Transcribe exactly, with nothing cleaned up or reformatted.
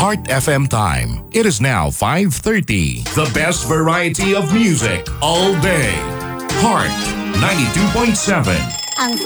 Heart F M time. It is now five thirty. The best variety of music all day. Heart ninety-two point seven. Ang